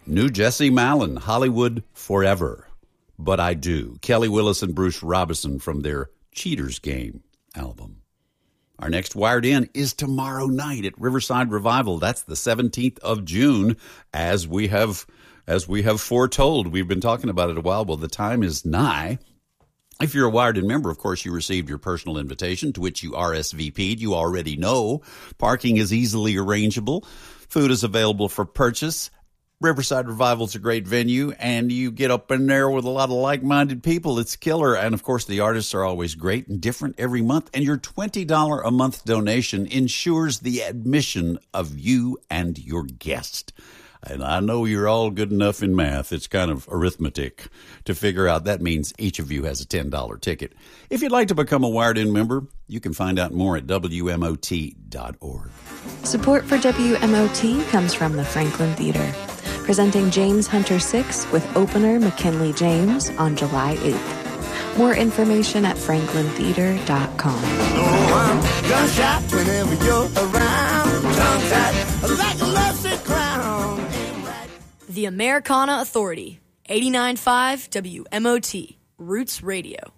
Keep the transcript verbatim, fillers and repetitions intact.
New Jesse Malin, Hollywood Forever. But I Do. Kelly Willis and Bruce Robison from their Cheaters Game album. Our next Wired In is tomorrow night at Riverside Revival. That's the seventeenth of June, as we have as we have foretold. We've been talking about it a while. Well, the time is nigh. If you're a Wired In member, of course, you received your personal invitation to which you R S V P'd. You already know parking is easily arrangeable. Food is available for purchase. Riverside Revival is a great venue, and you get up in there with a lot of like-minded people. It's killer. And, of course, the artists are always great and different every month. And your twenty dollars a month donation ensures the admission of you and your guest. And I know you're all good enough in math. It's kind of arithmetic to figure out. That means each of you has a ten dollars ticket. If you'd like to become a Wired In member, you can find out more at W M O T dot org. Support for W M O T comes from the Franklin Theater, presenting James Hunter six with opener McKinley James on July eighth. More information at franklin theater dot com. Oh, I'm gunshot whenever you're around. Tongue-tied like a lusty crown. The Americana Authority, eighty-nine point five W M O T, Roots Radio.